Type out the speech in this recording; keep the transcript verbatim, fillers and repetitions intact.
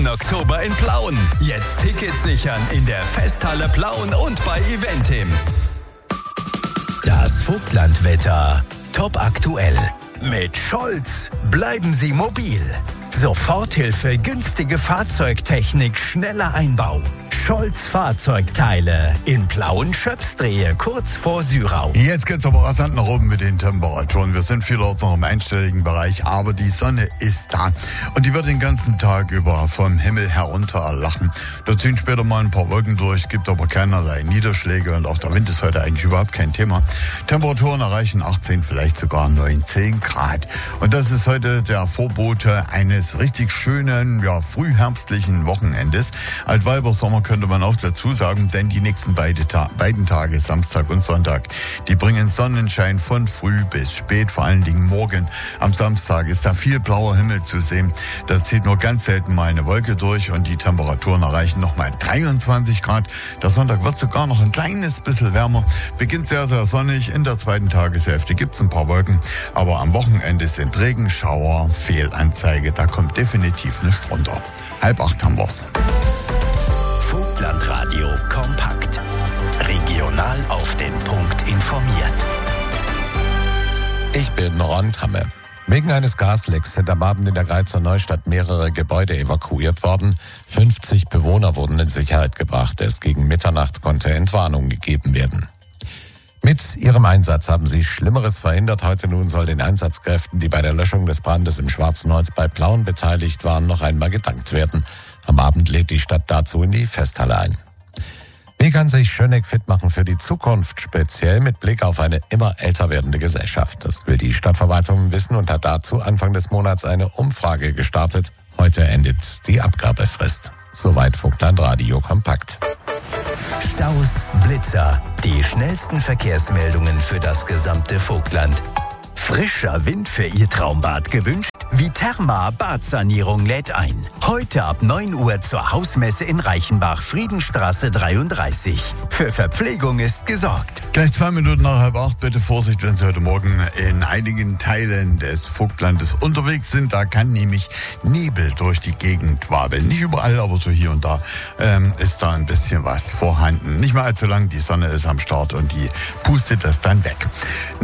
Oktober in Plauen. Jetzt Tickets sichern in der Festhalle Plauen und bei Eventim. Das Vogtlandwetter. Top aktuell. Mit Scholz bleiben Sie mobil. Soforthilfe, günstige Fahrzeugtechnik, schneller Einbau. Scholz Fahrzeugteile in Plauen-Schöpfstrehe, kurz vor Sürau. Jetzt geht's aber rasant nach oben mit den Temperaturen. Wir sind vielerorts noch im einstelligen Bereich, aber die Sonne ist da. Und die wird den ganzen Tag über vom Himmel herunter erlachen. Da ziehen später mal ein paar Wolken durch, gibt aber keinerlei Niederschläge und auch der Wind ist heute eigentlich überhaupt kein Thema. Temperaturen erreichen achtzehn, vielleicht sogar neunzehn Grad. Und das ist heute der Vorbote eines richtig schönen, ja, frühherbstlichen Wochenendes. Altweiber Sommer könnte man auch dazu sagen, denn die nächsten beide Ta- beiden Tage, Samstag und Sonntag, die bringen Sonnenschein von früh bis spät, vor allen Dingen morgen. Am Samstag ist da viel blauer Himmel zu sehen. Da zieht nur ganz selten mal eine Wolke durch und die Temperaturen erreichen nochmal dreiundzwanzig Grad. Der Sonntag wird sogar noch ein kleines bisschen wärmer. Beginnt sehr, sehr sonnig. In der zweiten Tageshälfte gibt es ein paar Wolken, aber am Wochenende sind Regenschauer, Fehlanzeige. Da kommt definitiv nichts runter. Halb acht haben wir's. Vogtlandradio kompakt. Regional auf den Punkt informiert. Ich bin Ron Tamme. Wegen eines Gaslecks sind am Abend in der Greizer Neustadt mehrere Gebäude evakuiert worden. fünfzig Bewohner wurden in Sicherheit gebracht. Erst gegen Mitternacht konnte Entwarnung gegeben werden. Mit ihrem Einsatz haben sie Schlimmeres verhindert. Heute nun soll den Einsatzkräften, die bei der Löschung des Brandes im Schwarzen Holz bei Plauen beteiligt waren, noch einmal gedankt werden. Am Abend lädt die Stadt dazu in die Festhalle ein. Wie kann sich Schöneck fit machen für die Zukunft, speziell mit Blick auf eine immer älter werdende Gesellschaft? Das will die Stadtverwaltung wissen und hat dazu Anfang des Monats eine Umfrage gestartet. Heute endet die Abgabefrist. Soweit Vogtlandradio kompakt. Staus, Blitzer, die schnellsten Verkehrsmeldungen für das gesamte Vogtland. Frischer Wind für Ihr Traumbad gewünscht? Viterma Badsanierung lädt ein. Heute ab neun Uhr zur Hausmesse in Reichenbach, Friedenstraße dreiunddreißig. Für Verpflegung ist gesorgt. Gleich zwei Minuten nach halb acht. Bitte Vorsicht, wenn Sie heute Morgen in einigen Teilen des Vogtlandes unterwegs sind. Da kann nämlich Nebel durch die Gegend wabeln. Nicht überall, aber so hier und da ähm, ist da ein bisschen was vorhanden. Nicht mehr allzu lang, die Sonne ist am Start und die pustet das dann weg.